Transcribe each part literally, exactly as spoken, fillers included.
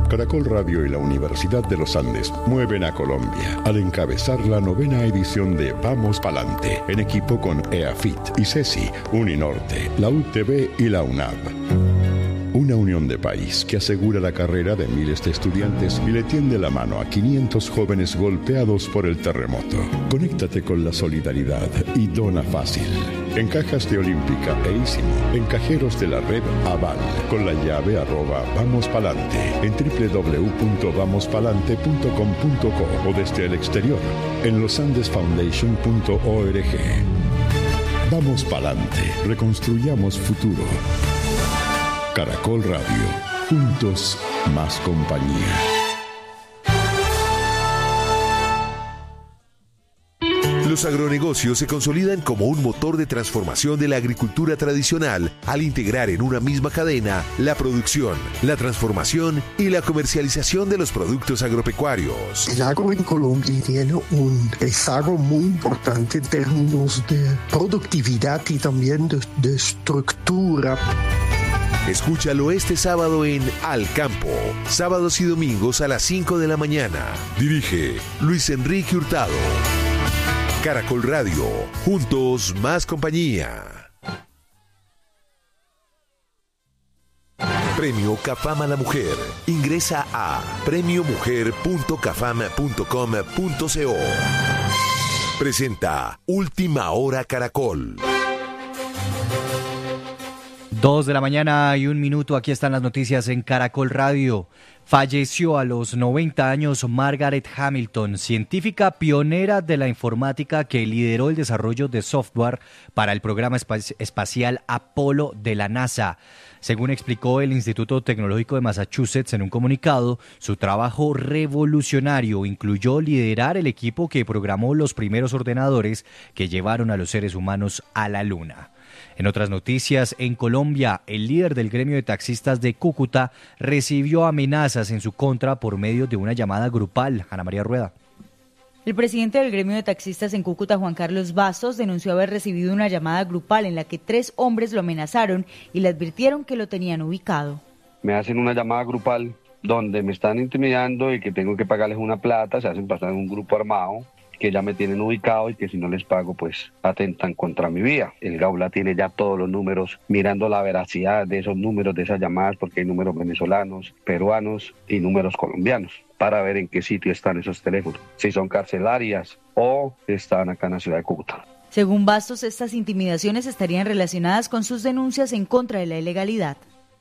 Caracol Radio y la Universidad de los Andes mueven a Colombia al encabezar la novena edición de Vamos Palante, en equipo con EAFIT, ICESI, Uninorte, la U T V y la UNAV. Una unión de país que asegura la carrera de miles de estudiantes y le tiende la mano a quinientos jóvenes golpeados por el terremoto. Conéctate con la solidaridad y dona fácil. En cajas de Olímpica e Ísimo, en cajeros de la red Aval, con la llave arroba Vamos Palante, en doble u doble u doble u punto vamos palante punto com punto co o desde el exterior, en losandesfoundation punto org. Vamos Palante, reconstruyamos futuro. Caracol Radio, juntos más compañía. Los agronegocios se consolidan como un motor de transformación de la agricultura tradicional al integrar en una misma cadena la producción, la transformación y la comercialización de los productos agropecuarios. El agro en Colombia tiene un rezago muy importante en términos de productividad y también de, de estructura. Escúchalo este sábado en Al Campo, sábados y domingos a las cinco de la mañana. Dirige Luis Enrique Hurtado. Caracol Radio, juntos más compañía. Premio Cafam a la Mujer. Ingresa a premio mujer punto cafam punto com punto co. Presenta Última Hora Caracol. Dos de la mañana y un minuto, aquí están las noticias en Caracol Radio. Falleció a los noventa años Margaret Hamilton, científica pionera de la informática que lideró el desarrollo de software para el programa espacial Apolo de la NASA. Según explicó el Instituto Tecnológico de Massachusetts en un comunicado, su trabajo revolucionario incluyó liderar el equipo que programó los primeros ordenadores que llevaron a los seres humanos a la Luna. En otras noticias, en Colombia, el líder del gremio de taxistas de Cúcuta recibió amenazas en su contra por medio de una llamada grupal. Ana María Rueda. El presidente del gremio de taxistas en Cúcuta, Juan Carlos Bastos, denunció haber recibido una llamada grupal en la que tres hombres lo amenazaron y le advirtieron que lo tenían ubicado. Me hacen una llamada grupal donde me están intimidando y que tengo que pagarles una plata, se hacen pasar en un grupo armado, que ya me tienen ubicado y que si no les pago, pues atentan contra mi vida. El Gaula tiene ya todos los números, mirando la veracidad de esos números, de esas llamadas, porque hay números venezolanos, peruanos y números colombianos, para ver en qué sitio están esos teléfonos, si son carcelarias o están acá en la ciudad de Cúcuta. Según Bastos, estas intimidaciones estarían relacionadas con sus denuncias en contra de la ilegalidad.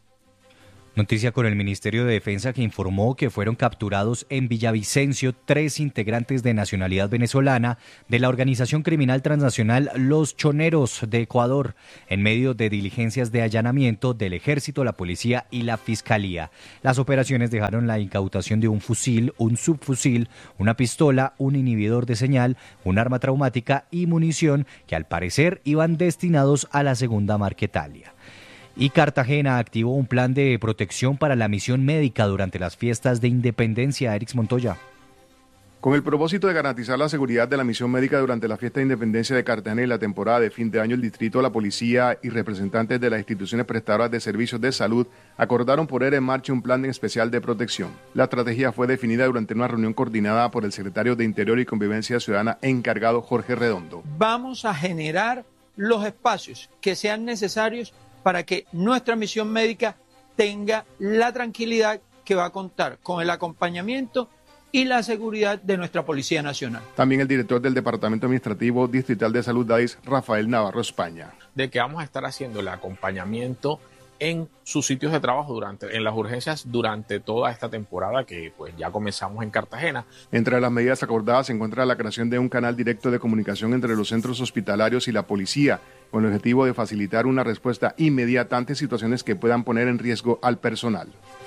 Noticia con el Ministerio de Defensa, que informó que fueron capturados en Villavicencio tres integrantes de nacionalidad venezolana de la organización criminal transnacional Los Choneros de Ecuador, en medio de diligencias de allanamiento del Ejército, la Policía y la Fiscalía. Las operaciones dejaron la incautación de un fusil, un subfusil, una pistola, un inhibidor de señal, un arma traumática y munición que al parecer iban destinados a la Segunda Marquetalia. Y Cartagena activó un plan de protección para la misión médica durante las fiestas de Independencia. Erix Montoya. Con el propósito de garantizar la seguridad de la misión médica durante la fiesta de Independencia de Cartagena y la temporada de fin de año, el distrito, la policía y representantes de las instituciones prestadoras de servicios de salud acordaron poner en marcha un plan especial de protección. La estrategia fue definida durante una reunión coordinada por el secretario de Interior y Convivencia Ciudadana encargado, Jorge Redondo. Vamos a generar los espacios que sean necesarios para que nuestra misión médica tenga la tranquilidad que va a contar con el acompañamiento y la seguridad de nuestra Policía Nacional. También el director del Departamento Administrativo Distrital de Salud, D A I S, Rafael Navarro España. De que vamos a estar haciendo el acompañamiento en sus sitios de trabajo durante, en las urgencias durante toda esta temporada que pues ya comenzamos en Cartagena. Entre las medidas acordadas se encuentra la creación de un canal directo de comunicación entre los centros hospitalarios y la policía, con el objetivo de facilitar una respuesta inmediata ante situaciones que puedan poner en riesgo al personal.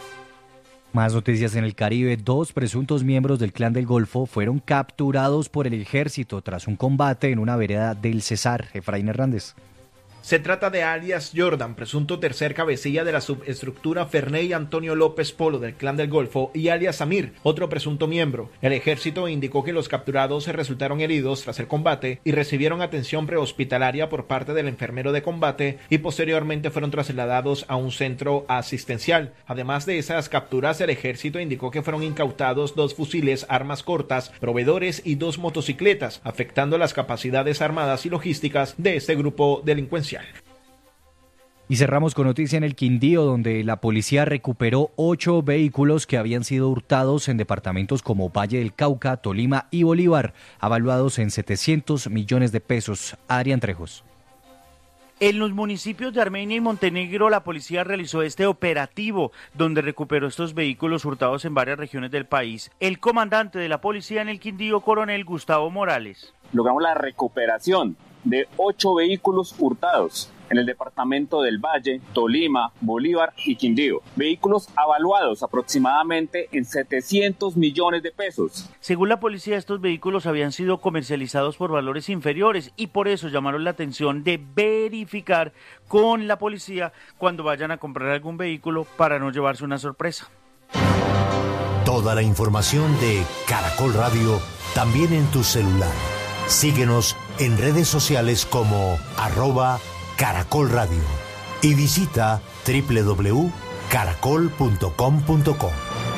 Más noticias en el Caribe. Dos presuntos miembros del Clan del Golfo fueron capturados por el ejército tras un combate en una vereda del Cesar. Efraín Hernández. Se trata de alias Jordan, presunto tercer cabecilla de la subestructura Ferney Antonio López Polo del Clan del Golfo, y alias Samir, otro presunto miembro. El ejército indicó que los capturados resultaron heridos tras el combate y recibieron atención prehospitalaria por parte del enfermero de combate y posteriormente fueron trasladados a un centro asistencial. Además de esas capturas, el ejército indicó que fueron incautados dos fusiles, armas cortas, proveedores y dos motocicletas, afectando las capacidades armadas y logísticas de este grupo delincuencial. Y cerramos con noticia en el Quindío, donde la policía recuperó ocho vehículos que habían sido hurtados en departamentos como Valle del Cauca, Tolima y Bolívar, avaluados en setecientos millones de pesos. Adrián Trejos. En los municipios de Armenia y Montenegro, la policía realizó este operativo, donde recuperó estos vehículos hurtados en varias regiones del país. El comandante de la policía en el Quindío, coronel Gustavo Morales. Logramos la recuperación de ocho vehículos hurtados en el departamento del Valle, Tolima, Bolívar y Quindío. Vehículos avaluados aproximadamente en setecientos millones de pesos. Según la policía, estos vehículos habían sido comercializados por valores inferiores y por eso llamaron la atención de verificar con la policía cuando vayan a comprar algún vehículo para no llevarse una sorpresa. Toda la información de Caracol Radio también en tu celular. Síguenos en redes sociales como arroba Caracol Radio y visita doble u doble u doble u punto caracol punto com punto co.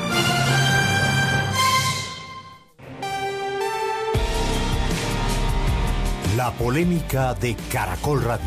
La polémica de Caracol Radio.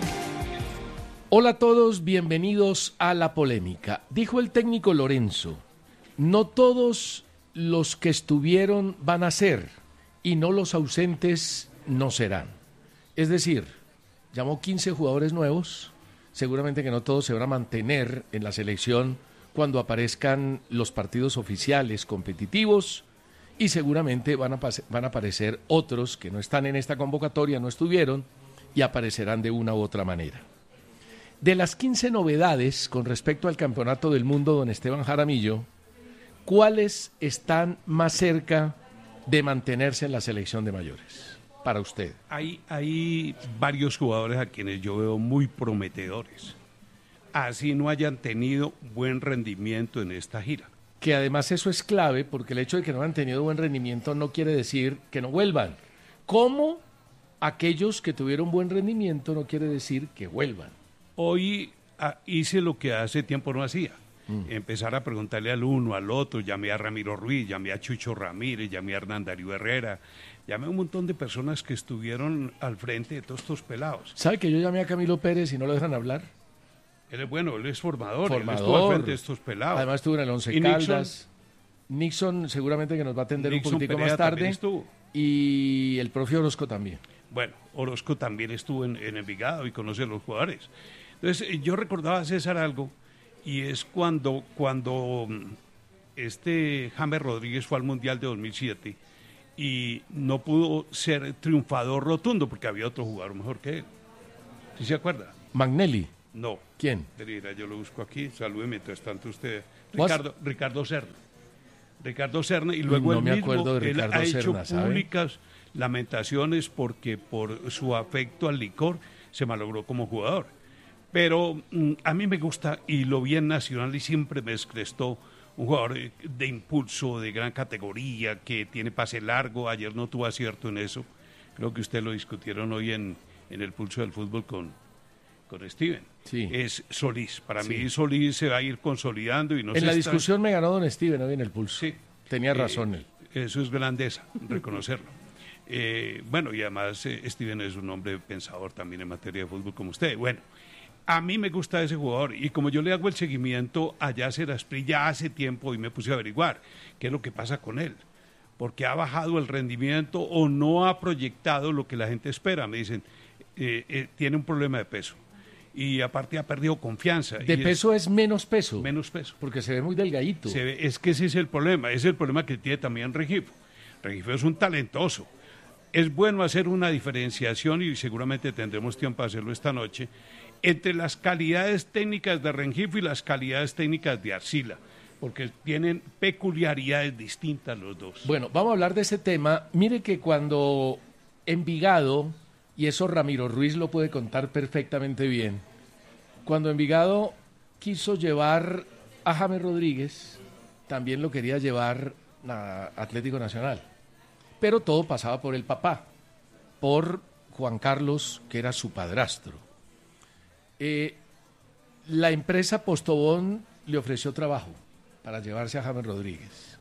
Hola a todos, bienvenidos a La Polémica. Dijo el técnico Lorenzo, no todos los que estuvieron van a ser y no los ausentes no serán. Es decir, llamó quince jugadores nuevos, seguramente que no todos se van a mantener en la selección cuando aparezcan los partidos oficiales competitivos y seguramente van a, van a aparecer otros que no están en esta convocatoria, no estuvieron y aparecerán de una u otra manera. De las quince novedades con respecto al Campeonato del Mundo, don Esteban Jaramillo, ¿cuáles están más cerca de mantenerse en la selección de mayores? Para usted. Hay, hay varios jugadores a quienes yo veo muy prometedores, así no hayan tenido buen rendimiento en esta gira. Que además eso es clave, porque el hecho de que no han tenido buen rendimiento no quiere decir que no vuelvan. Como aquellos que tuvieron buen rendimiento no quiere decir que vuelvan. Hoy ah, hice lo que hace tiempo no hacía. Mm. Empezar a preguntarle al uno, al otro, llamé a Ramiro Ruiz, llamé a Chucho Ramírez, llamé a Hernán Darío Herrera, llamé a un montón de personas que estuvieron al frente de todos estos pelados. ¿Sabe que yo llamé a Camilo Pérez y no lo dejan hablar? Él es bueno, él es formador, formador. Él estuvo al frente de estos pelados. Además estuvo en el Once Caldas. Nixon, Nixon seguramente que nos va a atender Nixon un poquitico Perea más tarde. Y el profe Orozco también. Bueno, Orozco también estuvo en, en Envigado y conoce a los jugadores. Entonces, yo recordaba a César algo, y es cuando, cuando este James Rodríguez fue al Mundial de dos mil siete y no pudo ser triunfador rotundo porque había otro jugador mejor que él. ¿Sí se acuerda? Magnelli. No. ¿Quién? Mira, yo lo busco aquí, salúdeme mientras tanto usted. Ricardo, Ricardo Serna. Ricardo Serna, y luego no él me mismo acuerdo de él Ricardo ha hecho Serna, ¿sabe? Públicas lamentaciones porque por su afecto al licor se malogró como jugador. Pero mm, a mí me gusta, y lo vi en Nacional y siempre me descrestó, un jugador de, de impulso, de gran categoría, que tiene pase largo. Ayer no tuvo acierto en eso. Creo que ustedes lo discutieron hoy en, en el Pulso del Fútbol con, con Steven. Sí. Es Solís. Para sí. mí Solís se va a ir consolidando. Y no en la está... discusión me ganó don Steven hoy en el Pulso. Sí. Tenía razón él. Eh, eso es grandeza, reconocerlo. Eh, bueno, y además eh, Steven es un hombre pensador también en materia de fútbol como usted. Bueno, a mí me gusta ese jugador y como yo le hago el seguimiento a Yasser Asprilla ya hace tiempo y me puse a averiguar qué es lo que pasa con él, porque ha bajado el rendimiento o no ha proyectado lo que la gente espera. Me dicen, eh, eh, tiene un problema de peso y aparte ha perdido confianza. ¿De y peso es, es menos peso? Menos peso. Porque se ve muy delgadito. Se ve, es que ese es el problema, ese es el problema que tiene también Rengifo. Rengifo es un talentoso. Es bueno hacer una diferenciación y seguramente tendremos tiempo para hacerlo esta noche entre las calidades técnicas de Rengifo y las calidades técnicas de Arcila, porque tienen peculiaridades distintas los dos. Bueno, vamos a hablar de ese tema. Mire que cuando Envigado y eso Ramiro Ruiz lo puede contar perfectamente bien. Cuando Envigado quiso llevar a James Rodríguez, también lo quería llevar a Atlético Nacional. Pero todo pasaba por el papá, por Juan Carlos, que era su padrastro. Eh, la empresa Postobón le ofreció trabajo para llevarse a James Rodríguez.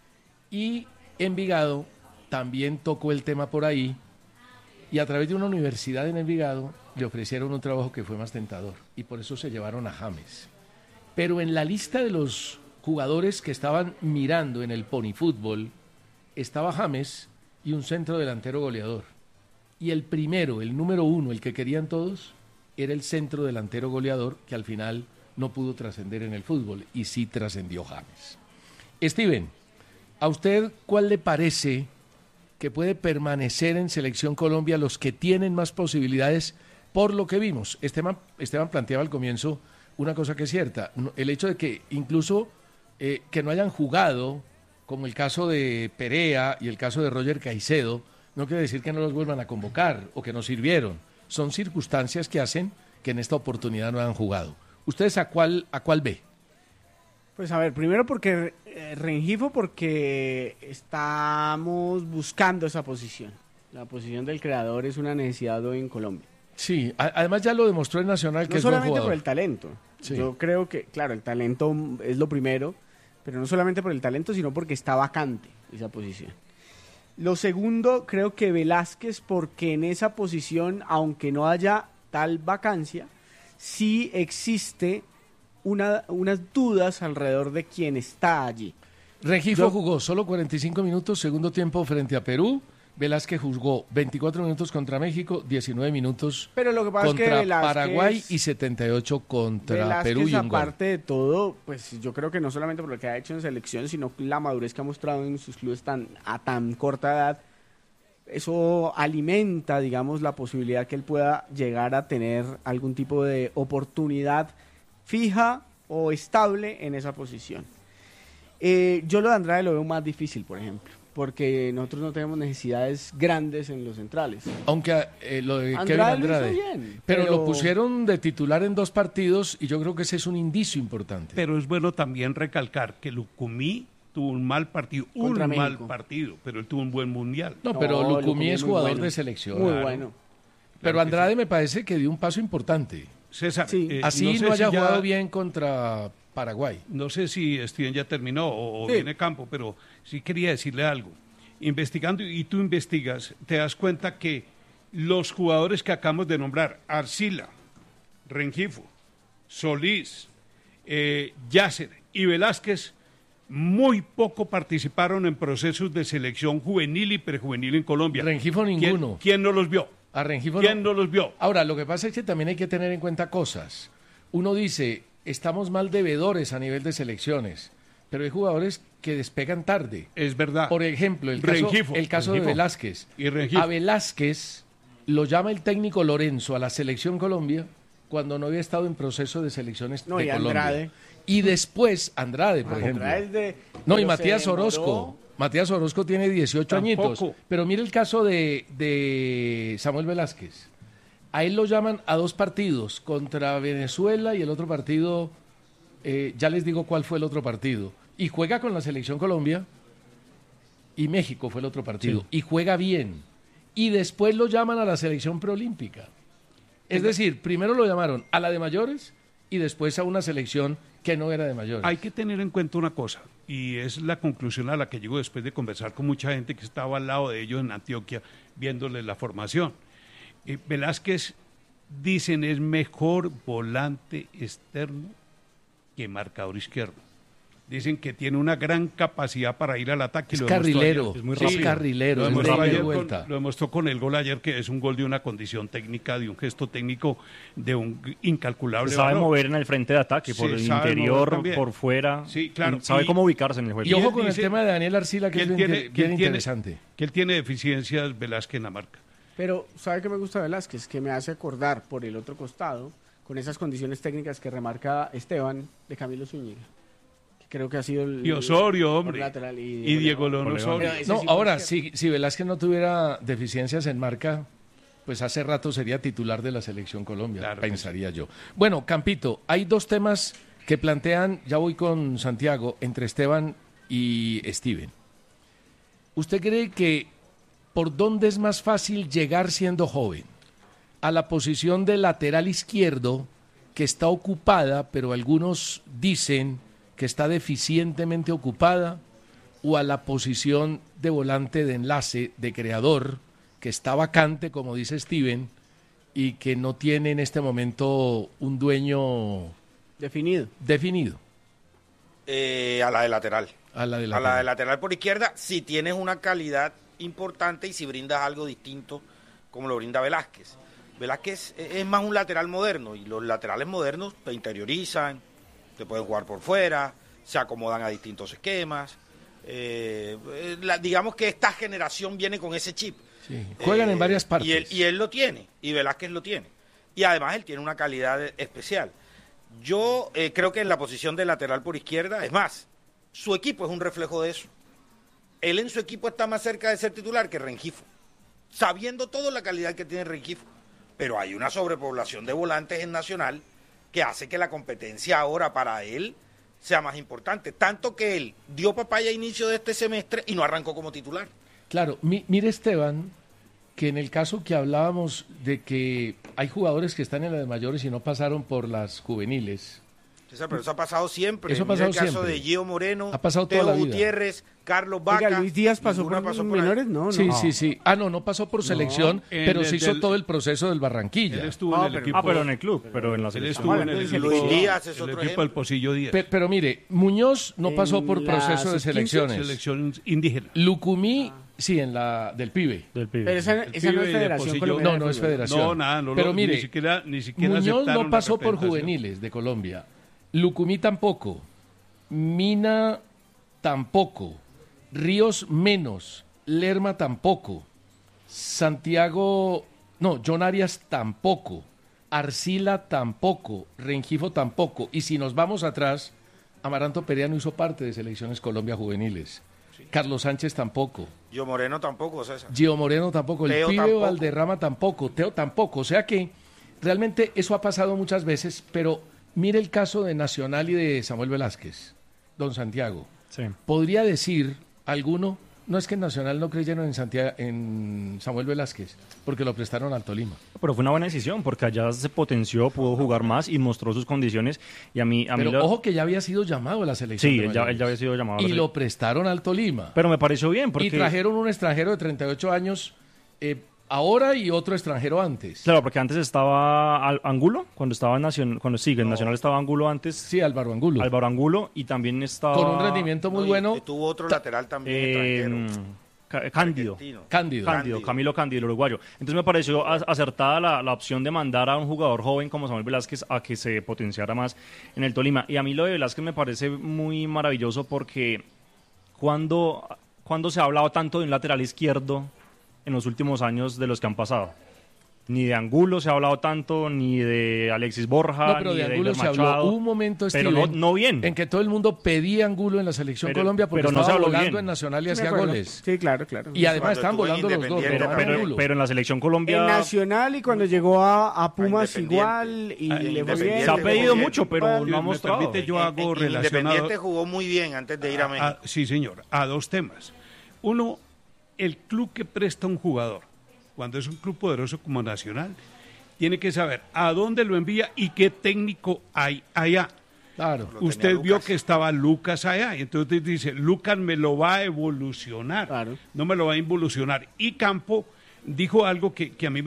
Y Envigado también tocó el tema por ahí, y a través de una universidad en Envigado le ofrecieron un trabajo que fue más tentador, y por eso se llevaron a James. Pero en la lista de los jugadores que estaban mirando en el ponifútbol estaba James y un centro delantero goleador. Y el primero, el número uno, el que querían todos, era el centro delantero goleador, que al final no pudo trascender en el fútbol, y sí trascendió James. Steven, ¿a usted cuál le parece que puede permanecer en Selección Colombia los que tienen más posibilidades por lo que vimos? Esteban, Esteban planteaba al comienzo una cosa que es cierta, el hecho de que incluso eh, que no hayan jugado, como el caso de Perea y el caso de Roger Caicedo, no quiere decir que no los vuelvan a convocar o que no sirvieron. Son circunstancias que hacen que en esta oportunidad no hayan jugado. ¿Ustedes a cuál, a cuál ve? Pues a ver, primero porque eh, Rengifo, porque estamos buscando esa posición. La posición del creador es una necesidad hoy en Colombia. Sí, a, además ya lo demostró en Nacional que no es buen solamente jugador. por el talento. Sí. Yo creo que, claro, el talento es lo primero, pero no solamente por el talento, sino porque está vacante esa posición. Lo segundo, creo que Velázquez, porque en esa posición, aunque no haya tal vacancia, sí existe una, unas dudas alrededor de quién está allí. Rengifo Yo, jugó solo cuarenta y cinco minutos, segundo tiempo frente a Perú. Velázquez jugó veinticuatro minutos contra México, diecinueve minutos pero lo que pasa contra es que Velázquez, Paraguay y setenta y ocho contra Velázquez, Perú y un gol. aparte de todo, pues yo creo que no solamente por lo que ha hecho en selección, sino la madurez que ha mostrado en sus clubes tan, a tan corta edad, eso alimenta, digamos, la posibilidad que él pueda llegar a tener algún tipo de oportunidad fija o estable en esa posición. Eh, yo lo de Andrade lo veo más difícil, por ejemplo, porque nosotros no tenemos necesidades grandes en los centrales. Aunque eh, lo de Andrade Kevin Andrade, lo hizo bien, pero, pero lo pusieron de titular en dos partidos y yo creo que ese es un indicio importante. Pero es bueno también recalcar que Lucumí tuvo un mal partido, Contra un México. mal partido, pero él tuvo un buen mundial. No, pero No, Lucumí Lucumí es muy jugador bueno. de selección. Muy Claro. bueno. Pero Claro que Andrade sí. me parece que dio un paso importante. César, Sí. eh, Así no, sé haya si ya- jugado bien contra Paraguay. No sé si Steven ya terminó o, o Sí. viene Campo, pero sí quería decirle algo. Investigando, y tú investigas, te das cuenta que los jugadores que acabamos de nombrar, Arcila, Rengifo, Solís, eh, Yasser y Velázquez, muy poco participaron en procesos de selección juvenil y prejuvenil en Colombia. Rengifo ninguno. ¿Quién, quién no los vio? A Rengifo ¿Quién no. no los vio? Ahora, lo que pasa es que también hay que tener en cuenta cosas. Uno dice, estamos mal devedores a nivel de selecciones, pero hay jugadores que despegan tarde. Es verdad. Por ejemplo, el caso, Rengifo, el caso de Rengifo. Velázquez. Y Rengifo. A Velázquez lo llama el técnico Lorenzo a la selección Colombia cuando no había estado en proceso de selecciones No, de y Colombia. Andrade. Y después Andrade, por ejemplo. Andrade es de- No, y pero se Matías demoró. Orozco. Matías Orozco tiene dieciocho Tampoco. añitos. Pero mire el caso de, de Samuel Velázquez. A él lo llaman a dos partidos, contra Venezuela y el otro partido, eh, ya les digo cuál fue el otro partido. Y juega con la selección Colombia y México fue el otro partido. Sí. Y juega bien. Y después lo llaman a la selección preolímpica. Es decir, primero lo llamaron a la de mayores y después a una selección que no era de mayores. Hay que tener en cuenta una cosa, y es la conclusión a la que llego después de conversar con mucha gente que estaba al lado de ellos en Antioquia, viéndoles la formación. Eh, Velázquez, dicen, es mejor volante externo que marcador izquierdo. Dicen que tiene una gran capacidad para ir al ataque. Es lo demostró carrilero, ayer. es muy rápido. Es carrilero, Lo es muy demostró, rápido ayer de con, vuelta. lo demostró con el gol ayer, que es un gol de una condición técnica, de un gesto técnico, de un incalculable Se sabe valor. mover en el frente de ataque, por Se el sabe mover interior, también. por fuera. Sí, claro. Sabe Y- cómo ubicarse en el juego. Y ojo él con el dice tema de Daniel Arcila, que, que es él bien, tiene- bien que él tiene- interesante. Que él tiene deficiencias, Velázquez, en la marca. Pero, ¿sabe qué me gusta de Velázquez? Que me hace acordar por el otro costado, con esas condiciones técnicas que remarca Esteban, de Camilo Zúñiga. Que creo que ha sido el... Y Osorio, por hombre. lateral, Y Diego León Pero Osorio. ese No, sí ahora, fue- si, si Velázquez no tuviera deficiencias en marca, pues hace rato sería titular de la Selección Colombia, Claro, pensaría yo. Bueno, Campito, hay dos temas que plantean, ya voy con Santiago, entre Esteban y Steven. ¿Usted cree que por dónde es más fácil llegar siendo joven? ¿A la posición de lateral izquierdo, que está ocupada, pero algunos dicen que está deficientemente ocupada, o a la posición de volante de enlace, de creador, que está vacante, como dice Steven, y que no tiene en este momento un dueño definido? Definido. Eh, a la de lateral. A la de A lateral. la de lateral por izquierda, si tienes una calidad importante y si brindas algo distinto como lo brinda Velázquez. Velázquez es más un lateral moderno y los laterales modernos te interiorizan, te pueden jugar por fuera, se acomodan a distintos esquemas. Eh, la, digamos que esta generación viene con ese chip. Sí, juegan Eh, en varias partes. Y él, y él lo tiene, y Velázquez lo tiene. Y además él tiene una calidad especial. Yo eh, creo que en la posición de lateral por izquierda, es más, su equipo es un reflejo de eso. Él en su equipo está más cerca de ser titular que Rengifo, sabiendo todo la calidad que tiene Rengifo. Pero hay una sobrepoblación de volantes en Nacional que hace que la competencia ahora para él sea más importante. Tanto que él dio papaya a inicio de este semestre y no arrancó como titular. Claro, mi, mire Esteban, que en el caso que hablábamos de que hay jugadores que están en las mayores y no pasaron por las juveniles. César, pero eso ha pasado siempre. Eso ha Mira pasado el caso siempre. de Gio Moreno, Ha pasado Teo toda la vida. Gutiérrez, Carlos Vaca. Oiga, Luis Díaz pasó ninguna por pasó los por ahí. menores, no, no. Sí, sí, sí. Ah, no, no pasó por No. selección, En pero el se hizo del- todo el proceso del Barranquilla. Él estuvo Ah, en el pero- equipo. Ah, pero en el club, pero en la Él selección. estuvo en el Luis equipo, Díaz es el otro equipo ejemplo. del Pocillo Díaz. Pe- pero mire, Muñoz no En pasó por la proceso de sub quince, selecciones. Selección indígena. Lucumí, sí, en la del pibe. Del pibe. Pero esa, El esa no pibe es y de Federación Pocillo. Colombiana. No, no de es Fútbol. federación. No, nada, no, Pero lo- mire, ni siquiera, ni siquiera Muñoz aceptaron no la pasó por representación. juveniles de Colombia. Lucumí tampoco. Mina tampoco. Ríos menos. Lerma tampoco. Santiago, no, John Arias tampoco. Arcila tampoco. Rengifo tampoco. Y si nos vamos atrás, Amaranto Perea no hizo parte de Selecciones Colombia juveniles. Carlos Sánchez tampoco. Gio Moreno tampoco, César. Gio Moreno tampoco, el Teo pibe tampoco. Valderrama tampoco, Teo tampoco. O sea que realmente eso ha pasado muchas veces, pero mire el caso de Nacional y de Samuel Velázquez, don Santiago. Sí. ¿Podría decir alguno, no es que en Nacional no creyeron en, Santiago, en Samuel Velázquez, porque lo prestaron al Tolima? Pero fue una buena decisión, porque allá se potenció, pudo jugar más y mostró sus condiciones. Y a mí, a mí Pero lo- ojo que ya había sido llamado a la selección. Sí, de él ya, mayores. él ya había sido llamado. a la Y sele- lo prestaron al Tolima. Pero me pareció bien, porque... Y trajeron un extranjero de treinta y ocho años eh, ahora y otro extranjero antes. Claro, porque antes estaba Al- Angulo, cuando estaba en Nacional, cuando sigue, en Nacional estaba Angulo antes. Sí, Álvaro Angulo. Álvaro Angulo, y también estaba... Con un rendimiento muy No, y- bueno. y tuvo otro lateral también Eh, extranjero. Ca- Cándido. Argentino. Cándido. Cándido, Camilo Cándido, el uruguayo. Entonces me pareció a- acertada la, la opción de mandar a un jugador joven como Samuel Velázquez a que se potenciara más en el Tolima. Y a mí lo de Velázquez me parece muy maravilloso porque cuando, cuando se ha hablado tanto de un lateral izquierdo en los últimos años de los que han pasado. Ni de Angulo se ha hablado tanto, ni de Alexis Borja, No, pero ni de Angulo Eider se habló. Machado. Hubo un momento, pero Steven, no, no bien. en que todo el mundo pedía Angulo en la selección Pero- Colombia porque pero no se estaba habló volando bien. en Nacional y Sí, me hacía acuerdo. goles. Sí, claro, claro. Y además Cuando estaban estuvo en volando los dos. Independiente, pero pero, Angulo. pero en la selección Colombia... En Nacional y cuando llegó a, a Pumas Independiente. igual y Ah, le fue bien. Independiente Se ha pedido jugó mucho, bien. pero Bueno, no ha me mostrado. permite, yo hago En- en relacionado. Independiente jugó muy bien antes de ir a México. Ah, sí, señor, a dos temas. Uno, el club que presta un jugador, cuando es un club poderoso como Nacional, tiene que saber a dónde lo envía y qué técnico hay allá. Claro. Lo tenía Usted vio Lucas. que estaba Lucas allá, y entonces dice, Lucas me lo va a evolucionar, Claro. no me lo va a involucionar. Y Campo dijo algo que, que a mí me